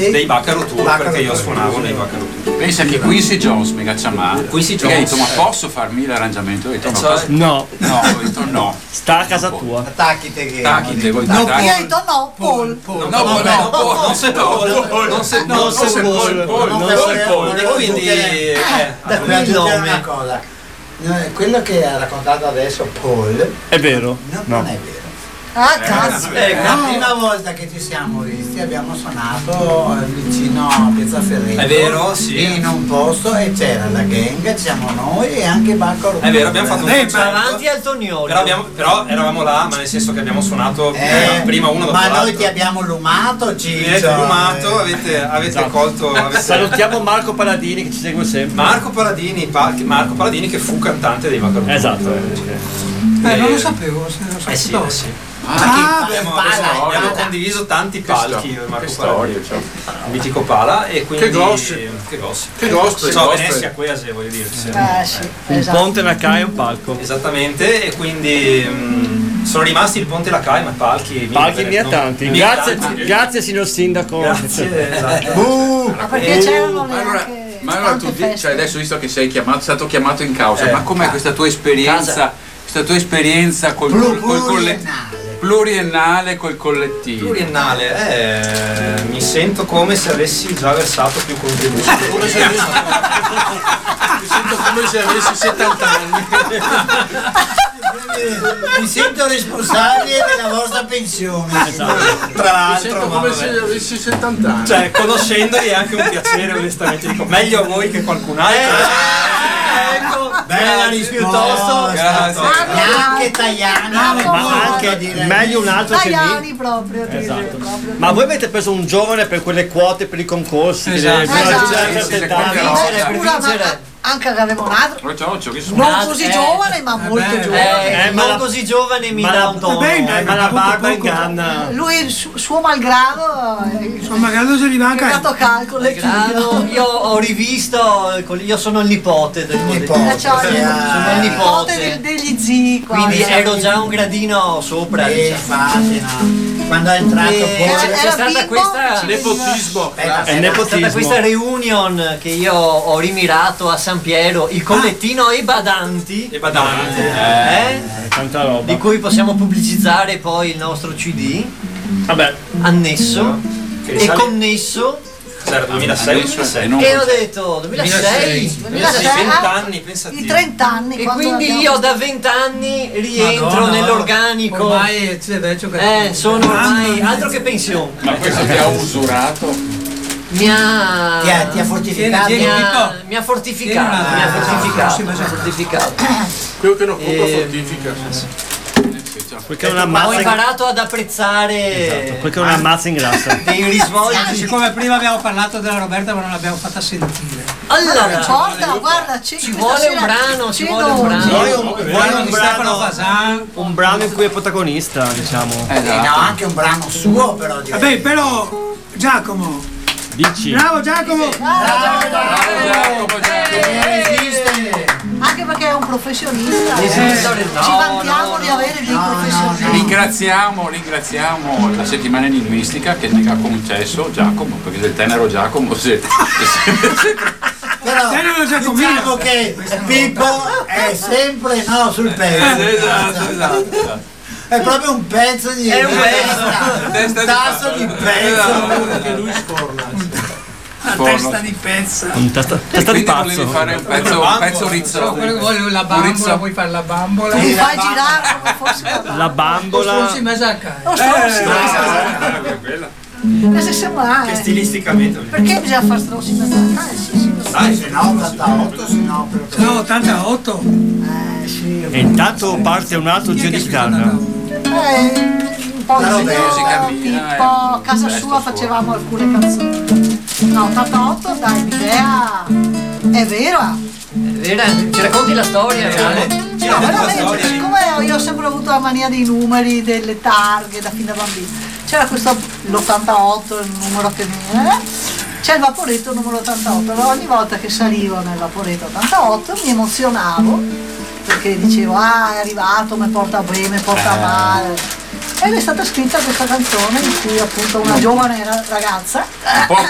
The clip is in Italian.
dei Baccarat Tour, perché io suonavo nei Baccarat Tour. Pensa che Quincy Jones mi cacciamà. Quincy Perché ha detto, ma Jones, posso farmi l'arrangiamento? Ho detto No, ho detto no. sta a casa tua. Attacchite che. Tacchite, voi Io ho tacchite. detto no, Paul. Non se Paul. E quindi Da qui aggiungere una cosa. Quello che ha raccontato adesso Paul È vero? non è vero. Ah, cazzo. La prima volta che ci siamo visti abbiamo suonato vicino a Piazza Ferretti. è vero, sì. In un posto e c'era la gang, siamo noi e anche Baccarat. È vero, abbiamo fatto un concerto. Davanti al Toniolo. Però eravamo là, ma nel senso che abbiamo suonato prima uno dopo ma l'altro. noi ti abbiamo lumato, Mi Ciccio. avete lumato, avete colto. Salutiamo Marco Paladini che ci segue sempre. Marco Paladini che fu cantante dei Baccarat Tour. Esatto. Non lo sapevo, Sì. Abbiamo condiviso tanti palchi. Che Marco storia, Paladini, il mitico Pala, e quindi Che gossip. Che gossip. Venezia, Quese, voglio dire. Sì, Un esatto. ponte, una CAI e un palco. Esattamente, e quindi sono rimasti il Ponte e la CAI, ma palchi Mia tanti. Grazie signor Sindaco. Grazie, esatto. Ma perché c'erano Ma allora tu, cioè adesso visto che sei stato chiamato in causa, ma com'è questa tua esperienza? Questa tua esperienza pluriennale col collettivo? Pluriennale, mi sento come se avessi già versato più contributi. Mi sento come se avessi 70 anni. Mi sento responsabile della vostra pensione. Tra Mi l'altro, sento come se avessi 70 anni. cioè, conoscendoli è anche un piacere, onestamente. Dico, meglio a voi che qualcun altro. Bella risposta. Grazie. Neanche Tajani, Ma anche meglio un altro che Tajani lì. proprio. Esatto. Ma voi avete preso un giovane per quelle quote per i concorsi? Esatto. Scusa, ma anche che avevo un altro. Roccio, che sono? Non così giovane, ma molto giovane. Non così giovane mi dà un tono. Ma la barba inganna. Lui, suo malgrado, Magari se li va è anche. dato calcolo. Io ho rivisto, io sono il nipote del Nipote. sono il nipote, degli zii qua. quindi ero già un gradino sopra. Infatti, no. Quando è entrato poi C'è stata questa Nepotismo. È nepotismo. questa reunion che io ho rimirato a San Piero, il collettino e badanti, Tanta roba. di cui possiamo pubblicizzare poi il nostro CD Vabbè. annesso Che e risale- connesso. C'era 2006. E ho detto 2006. 2006, 20 anni, pensate. I 30 anni. E quando quindi abbiamo- io da 20 anni rientro Madonna, nell'organico. Ormai sei vecchio che. Sono ormai altro che pensione. Ma questo ti ha usurato? Mi ha ti ha fortificato. mi ha fortificato. Quello che non compra fortifica. Perché non Ho ammazza imparato ad apprezzare perché non ammazza in grassa. dei risvolti. Siccome prima abbiamo parlato della Roberta ma non l'abbiamo fatta sentire. Ma non Allora, importa, guarda, ci vuole un brano, ci vuole un brano. Vuoi Vuoi di Stefano Fasan? un brano in cui è protagonista, diciamo. No, anche un brano suo però. Vabbè, però Giacomo. Dici. Bravo Giacomo! Anche perché è un professionista. No, Ci vantiamo di avere dei professionisti. Ringraziamo la settimana enigmistica che mi ha concesso Giacomo, perché del tenero Giacomo Però Tenero Giacomino. diciamo che Pippo è sempre sul pezzo. esatto. È proprio un pezzo di. È un pezzo. Un tasso di pezzo. Che lui sforna. Testa di pezzo. Testa di Quindi pazzo. volevi fare un pezzo rizzo. Quello che vuole la bambola, vuoi fare la bambola? Mi fai girare come fosse La bambola. Non si messa a casa. non so, se Che stilisticamente. perché bisogna fare strossi per Se no 88, se no proprio. No, 88. sì. E intanto parte un altro giro di chitarra. Un po' La di musica Pippo, a casa sua facevamo alcune canzoni. No, 88 dai, l'idea è vera. Ci racconti la storia? No, veramente, siccome io ho sempre avuto la mania dei numeri, delle targhe da fin da bambino. C'era questo, l'88, il numero che c'è il vaporetto numero 88. Allora ogni volta che salivo nel vaporetto 88 mi emozionavo perché dicevo è arrivato, mi porta bene, mi porta male. Ed è stata scritta questa canzone in cui appunto una giovane ragazza